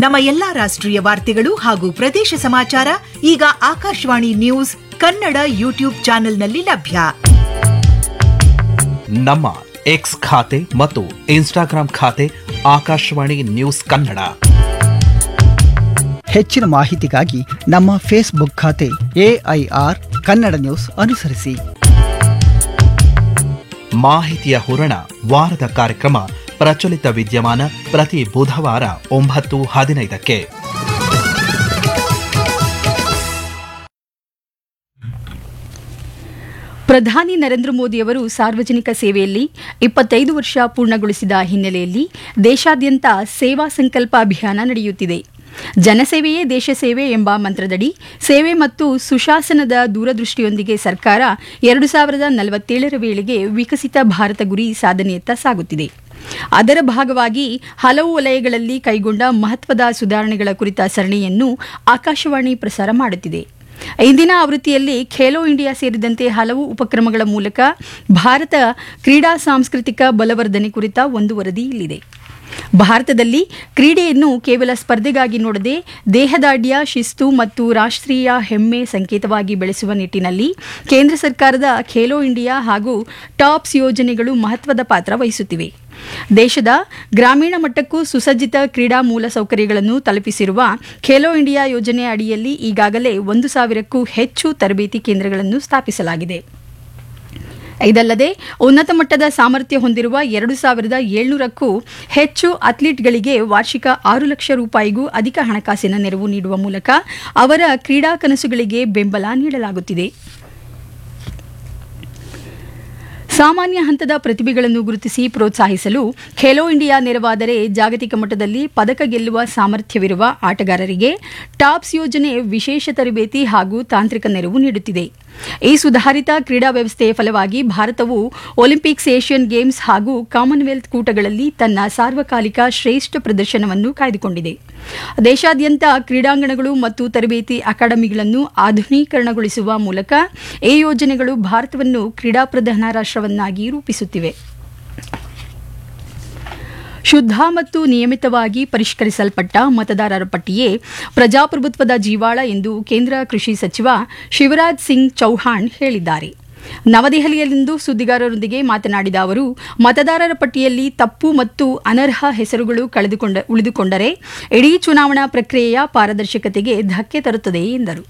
ನಮ್ಮ ಎಲ್ಲಾ ರಾಷ್ಟ್ರೀಯ ವಾರ್ತೆಗಳು ಹಾಗೂ ಪ್ರದೇಶ ಸಮಾಚಾರ ಈಗ ಆಕಾಶವಾಣಿ ನ್ಯೂಸ್ ಕನ್ನಡ ಯೂಟ್ಯೂಬ್ ಚಾನೆಲ್ನಲ್ಲಿ ಲಭ್ಯ. ನಮ್ಮ ಎಕ್ಸ್ ಖಾತೆ ಮತ್ತು ಇನ್ಸ್ಟಾಗ್ರಾಂ ಖಾತೆ ಆಕಾಶವಾಣಿ ನ್ಯೂಸ್ ಕನ್ನಡ. ಹೆಚ್ಚಿನ ಮಾಹಿತಿಗಾಗಿ ನಮ್ಮ ಫೇಸ್ಬುಕ್ ಖಾತೆ AIR ಕನ್ನಡ ನ್ಯೂಸ್ ಅನುಸರಿಸಿ. ಮಾಹಿತಿಯ ಹೂರಣ ವಾರದ ಕಾರ್ಯಕ್ರಮ ಪ್ರಚಲಿತ ವಿದ್ಯಮಾನ ಪ್ರತಿ ಬುಧವಾರ 9:15ಕ್ಕೆ. ಪ್ರಧಾನಿ ನರೇಂದ್ರ ಮೋದಿಯವರು ಸಾರ್ವಜನಿಕ ಸೇವೆಯಲ್ಲಿ 25 ವರ್ಷ ಪೂರ್ಣಗೊಳಿಸಿದ ಹಿನ್ನೆಲೆಯಲ್ಲಿ ದೇಶಾದ್ಯಂತ ಸೇವಾ ಸಂಕಲ್ಪ ಅಭಿಯಾನ ನಡೆಯುತ್ತಿದೆ. ಜನಸೇವೆಯೇ ದೇಶ ಸೇವೆ ಎಂಬ ಮಂತ್ರದಡಿ ಸೇವೆ ಮತ್ತು ಸುಶಾಸನದ ದೂರದೃಷ್ಟಿಯೊಂದಿಗೆ ಸರ್ಕಾರ 2047ರ ವೇಳೆಗೆ ವಿಕಸಿತ ಭಾರತ ಗುರಿ ಸಾಧನೆಯತ್ತ ಸಾಗುತ್ತಿದೆ. ಅದರ ಭಾಗವಾಗಿ ಹಲವು ವಲಯಗಳಲ್ಲಿ ಕೈಗೊಂಡ ಮಹತ್ವದ ಸುಧಾರಣೆಗಳ ಕುರಿತ ಸರಣಿಯನ್ನು ಆಕಾಶವಾಣಿ ಪ್ರಸಾರ ಮಾಡುತ್ತಿದೆ. ಇಂದಿನ ಆವೃತ್ತಿಯಲ್ಲಿ ಖೇಲೋ ಇಂಡಿಯಾ ಸೇರಿದಂತೆ ಹಲವು ಉಪಕ್ರಮಗಳ ಮೂಲಕ ಭಾರತ ಕ್ರೀಡಾ ಸಾಂಸ್ಕೃತಿಕ ಬಲವರ್ಧನೆ ಕುರಿತ ಒಂದು ವರದಿ ಇಲ್ಲಿದೆ. ಭಾರತದಲ್ಲಿ ಕ್ರೀಡೆಯನ್ನು ಕೇವಲ ಸ್ಪರ್ಧೆಗಾಗಿ ನೋಡದೆ ದೇಹದಾಢ್ಯ, ಶಿಸ್ತು ಮತ್ತು ರಾಷ್ಟ್ರೀಯ ಹೆಮ್ಮೆ ಸಂಕೇತವಾಗಿ ಬೆಳೆಸುವ ನಿಟ್ಟಿನಲ್ಲಿ ಕೇಂದ್ರ ಸರ್ಕಾರದ ಖೇಲೋ ಇಂಡಿಯಾ ಹಾಗೂ ಟಾಪ್ಸ್ ಯೋಜನೆಗಳು ಮಹತ್ವದ ಪಾತ್ರ ವಹಿಸುತ್ತಿವೆ. ದೇಶದ ಗ್ರಾಮೀಣ ಮಟ್ಟಕ್ಕೂ ಸುಸಜ್ಜಿತ ಕ್ರೀಡಾ ಮೂಲಸೌಕರ್ಯಗಳನ್ನು ತಲುಪಿಸಿರುವ ಖೇಲೋ ಇಂಡಿಯಾ ಯೋಜನೆ ಅಡಿಯಲ್ಲಿ ಈಗಾಗಲೇ 1,000ಕ್ಕೂ ಹೆಚ್ಚು ತರಬೇತಿ ಕೇಂದ್ರಗಳನ್ನು ಸ್ಥಾಪಿಸಲಾಗಿದೆ. ಇದಲ್ಲದೆ ಉನ್ನತ ಮಟ್ಟದ ಸಾಮರ್ಥ್ಯ ಹೊಂದಿರುವ 2,700ಕ್ಕೂ ಹೆಚ್ಚು ಅಥ್ಲೀಟ್ಗಳಿಗೆ ವಾರ್ಷಿಕ 6 ಲಕ್ಷ ರೂಪಾಯಿಗೂ ಅಧಿಕ ಹಣಕಾಸಿನ ನೆರವು ನೀಡುವ ಮೂಲಕ ಅವರ ಕ್ರೀಡಾ ಕನಸುಗಳಿಗೆ ಬೆಂಬಲ ನೀಡಲಾಗುತ್ತಿದೆ. ಸಾಮಾನ್ಯ ಹಂತದ ಪ್ರತಿಭೆಗಳನ್ನು ಗುರುತಿಸಿ ಪ್ರೋತ್ಸಾಹಿಸಲು ಖೇಲೋ ಇಂಡಿಯಾ ನೆರವಾದರೆ ಜಾಗತಿಕ ಮಟ್ಟದಲ್ಲಿ ಪದಕ ಗೆಲ್ಲುವ ಸಾಮರ್ಥ್ಯವಿರುವ ಆಟಗಾರರಿಗೆ ಟಾಪ್ಸ್ ಯೋಜನೆ ವಿಶೇಷ ತರಬೇತಿ ಹಾಗೂ ತಾಂತ್ರಿಕ ನೆರವು ನೀಡುತ್ತಿದೆ. ಈ ಸುಧಾರಿತ ಕ್ರೀಡಾ ವ್ಯವಸ್ಥೆಯ ಫಲವಾಗಿ ಭಾರತವು ಒಲಿಂಪಿಕ್ಸ್, ಏಷ್ಯನ್ ಗೇಮ್ಸ್ ಹಾಗೂ ಕಾಮನ್ವೆಲ್ತ್ ಕೂಟಗಳಲ್ಲಿ ತನ್ನ ಸಾರ್ವಕಾಲಿಕ ಶ್ರೇಷ್ಠ ಪ್ರದರ್ಶನವನ್ನು ಕಾಯ್ದುಕೊಂಡಿದೆ. ದೇಶಾದ್ಯಂತ ಕ್ರೀಡಾಂಗಣಗಳು ಮತ್ತು ತರಬೇತಿ ಅಕಾಡೆಮಿಗಳನ್ನು ಆಧುನೀಕರಣಗೊಳಿಸುವ ಮೂಲಕ ಈ ಯೋಜನೆಗಳು ಭಾರತವನ್ನು ಕ್ರೀಡಾ ಪ್ರಧಾನ ರಾಷ್ಟ್ರವನ್ನಾಗಿ ರೂಪಿಸುತ್ತಿವೆ. ಶುದ್ಧ ಮತ್ತು ನಿಯಮಿತವಾಗಿ ಪರಿಷ್ಕರಿಸಲ್ಪಟ್ಟ ಮತದಾರರ ಪಟ್ಟಿಯೇ ಪ್ರಜಾಪ್ರಭುತ್ವದ ಜೀವಾಳ ಎಂದು ಕೇಂದ್ರ ಕೃಷಿ ಸಚಿವ ಶಿವರಾಜ್ ಸಿಂಗ್ ಚೌಹಾಣ್ ಹೇಳಿದ್ದಾರೆ. ನವದೆಹಲಿಯಲ್ಲಿಂದು ಸುದ್ದಿಗಾರರೊಂದಿಗೆ ಮಾತನಾಡಿದ ಅವರು, ಮತದಾರರ ಪಟ್ಟಿಯಲ್ಲಿ ತಪ್ಪು ಮತ್ತು ಅನರ್ಹ ಹೆಸರುಗಳು ಉಳಿದುಕೊಂಡರೆ ಇಡೀ ಚುನಾವಣಾ ಪ್ರಕ್ರಿಯೆಯ ಪಾರದರ್ಶಕತೆಗೆ ಧಕ್ಕೆ ತರುತ್ತದೆ ಎಂದರು.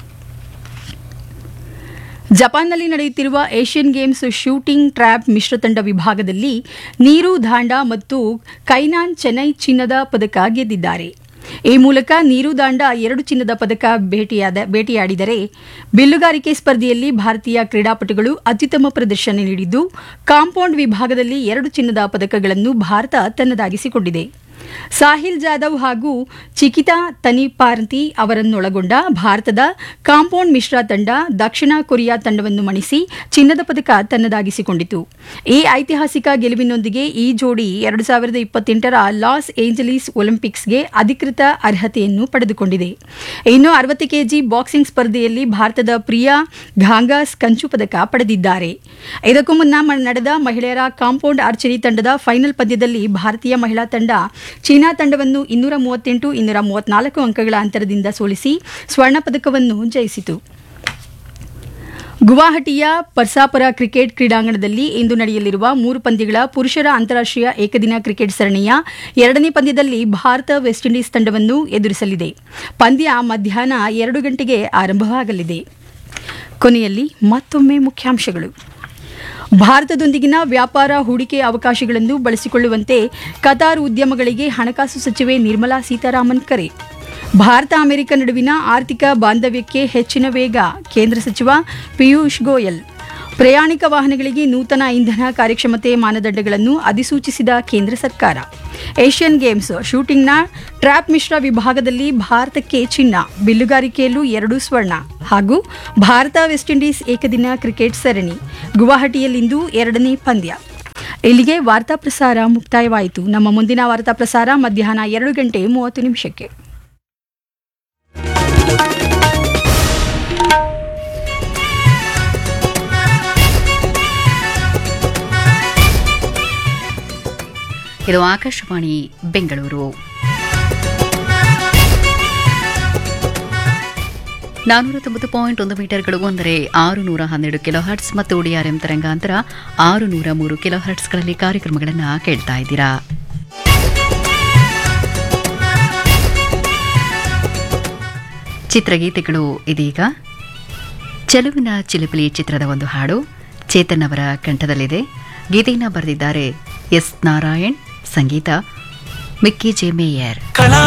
ಜಪಾನ್ನಲ್ಲಿ ನಡೆಯುತ್ತಿರುವ ಏಷ್ಯನ್ ಗೇಮ್ಸ್ ಶೂಟಿಂಗ್ ಟ್ರ್ಯಾಪ್ ಮಿಶ್ರತಂಡ ವಿಭಾಗದಲ್ಲಿ ನೀರು ದಾಂಡಾ ಮತ್ತು ಕೈನಾನ್ ಚೆನ್ನೈ ಚಿನ್ನದ ಪದಕ ಗೆದ್ದಿದ್ದಾರೆ. ಈ ಮೂಲಕ ನೀರು ದಾಂಡಾ 2 ಚಿನ್ನದ ಪದಕ ಬೇಟೆಯಾಡಿದರೆ ಬಿಲ್ಲುಗಾರಿಕೆ ಸ್ಪರ್ಧೆಯಲ್ಲಿ ಭಾರತೀಯ ಕ್ರೀಡಾಪಟುಗಳು ಅತ್ಯುತ್ತಮ ಪ್ರದರ್ಶನ ನೀಡಿದ್ದು ಕಾಂಪೌಂಡ್ ವಿಭಾಗದಲ್ಲಿ 2 ಚಿನ್ನದ ಪದಕಗಳನ್ನು ಭಾರತ ತನ್ನದಾಗಿಸಿಕೊಂಡಿದೆ. ಸಾಹಿಲ್ ಜಾಧವ್ ಹಾಗೂ ಚಿಕಿತಾ ತನಿಪಾರ್ತಿ ಅವರನ್ನೊಳಗೊಂಡ ಭಾರತದ ಕಾಂಪೌಂಡ್ ಮಿಶ್ರ ತಂಡ ದಕ್ಷಿಣ ಕೊರಿಯಾ ತಂಡವನ್ನು ಮಣಿಸಿ ಚಿನ್ನದ ಪದಕ ತನ್ನದಾಗಿಸಿಕೊಂಡಿತು. ಈ ಐತಿಹಾಸಿಕ ಗೆಲುವಿನೊಂದಿಗೆ ಈ ಜೋಡಿ 2028ರ ಲಾಸ್ ಏಂಜಲೀಸ್ ಒಲಿಂಪಿಕ್ಸ್ಗೆ ಅಧಿಕೃತ ಅರ್ಹತೆಯನ್ನು ಪಡೆದುಕೊಂಡಿದೆ. ಇನ್ನು 60 ಕೆಜಿ ಬಾಕ್ಸಿಂಗ್ ಸ್ಪರ್ಧೆಯಲ್ಲಿ ಭಾರತದ ಪ್ರಿಯಾ ಘಾಂಗಾಸ್ ಕಂಚು ಪದಕ ಪಡೆದಿದ್ದಾರೆ. ಇದಕ್ಕೂ ಮುನ್ನ ನಡೆದ ಮಹಿಳೆಯರ ಕಾಂಪೌಂಡ್ ಆರ್ಚರಿ ತಂಡದ ಫೈನಲ್ ಪಂದ್ಯದಲ್ಲಿ ಭಾರತೀಯ ಮಹಿಳಾ ತಂಡ ಚೀನಾ ತಂಡವನ್ನು 238-234 ಅಂಕಗಳ ಅಂತರದಿಂದ ಸೋಲಿಸಿ ಸ್ವರ್ಣ ಪದಕವನ್ನು ಜಯಿಸಿತು. ಗುವಾಹಟಿಯ ಪರ್ಸಾಪರ ಕ್ರಿಕೆಟ್ ಕ್ರೀಡಾಂಗಣದಲ್ಲಿ ಇಂದು ನಡೆಯಲಿರುವ 3 ಪಂದ್ಯಗಳ ಪುರುಷರ ಅಂತಾರಾಷ್ಟ್ರೀಯ ಏಕದಿನ ಕ್ರಿಕೆಟ್ ಸರಣಿಯ 2ನೇ ಪಂದ್ಯದಲ್ಲಿ ಭಾರತ ವೆಸ್ಟ್ ಇಂಡೀಸ್ ತಂಡವನ್ನು ಎದುರಿಸಲಿದೆ. ಪಂದ್ಯ ಮಧ್ಯಾಹ್ನ 2 ಗಂಟೆಗೆ ಆರಂಭವಾಗಲಿದೆ. ಕೊನೆಯಲ್ಲಿ ಮತ್ತೊಮ್ಮೆ ಮುಖ್ಯಾಂಶಗಳು. ಭಾರತದೊಂದಿಗಿನ ವ್ಯಾಪಾರ ಹೂಡಿಕೆ ಅವಕಾಶಗಳನ್ನು ಬಳಸಿಕೊಳ್ಳುವಂತೆ ಕತಾರ್ ಉದ್ಯಮಗಳಿಗೆ ಹಣಕಾಸು ಸಚಿವೆ ನಿರ್ಮಲಾ ಸೀತಾರಾಮನ್ ಕರೆ. ಭಾರತ ಅಮೆರಿಕ ನಡುವಿನ ಆರ್ಥಿಕ ಬಾಂಧವ್ಯಕ್ಕೆ ಹೆಚ್ಚಿನ ವೇಗ, ಕೇಂದ್ರ ಸಚಿವ ಪಿಯೂಷ್ ಗೋಯಲ್. ಪ್ರಯಾಣಿಕ ವಾಹನಗಳಿಗೆ ನೂತನ ಇಂಧನ ಕಾರ್ಯಕ್ಷಮತೆ ಮಾನದಂಡಗಳನ್ನು ಅಧಿಸೂಚಿಸಿದ ಕೇಂದ್ರ ಸರ್ಕಾರ. ಏಷ್ಯನ್ ಗೇಮ್ಸ್ ಶೂಟಿಂಗ್ನ ಟ್ರ್ಯಾಪ್ ಮಿಶ್ರ ವಿಭಾಗದಲ್ಲಿ ಭಾರತಕ್ಕೆ ಚಿನ್ನ, ಬಿಲ್ಲುಗಾರಿಕೆಯಲ್ಲೂ 2 ಸ್ವರ್ಣ ಹಾಗೂ ಭಾರತ ವೆಸ್ಟ್ ಇಂಡೀಸ್ ಏಕದಿನ ಕ್ರಿಕೆಟ್ ಸರಣಿ ಗುವಾಹಟಿಯಲ್ಲಿಂದು 2ನೇ ಪಂದ್ಯ. ಇಲ್ಲಿಗೆ ವಾರ್ತಾ ಪ್ರಸಾರ ಮುಕ್ತಾಯವಾಯಿತು. ನಮ್ಮ ಮುಂದಿನ ವಾರ್ತಾ ಪ್ರಸಾರ ಮಧ್ಯಾಹ್ನ 2:30 ಇದು ಆಕಾಶವಾಣಿ ಬೆಂಗಳೂರು. 490.1 ಮೀಟರ್ಗಳು ಅಂದರೆ 612 ಕಿಲೋ ಹರ್ಟ್ಸ್ ಮತ್ತು ಡಿಆರ್ಎಂ ತರಂಗಾಂತರ 603 ಕಿಲೋ ಹರ್ಟ್ಸ್ಗಳಲ್ಲಿ ಕಾರ್ಯಕ್ರಮಗಳನ್ನು ಕೇಳ್ತಾ ಇದ್ದೀರಾ. ಚಿತ್ರಗೀತೆಗಳು ಇದೀಗ. ಚೆಲುವಿನ ಚಿಲಿಪಿಲಿ ಚಿತ್ರದ ಒಂದು ಹಾಡು ಚೇತನ್ ಅವರ ಕಂಠದಲ್ಲಿದೆ. ಗೀತೆಯನ್ನು ಬರೆದಿದ್ದಾರೆ ಎಸ್ ನಾರಾಯಣ್, ಸಂಗೀತ ಮಿಕ್ಕಿ ಜೆ ಮೇಯರ್.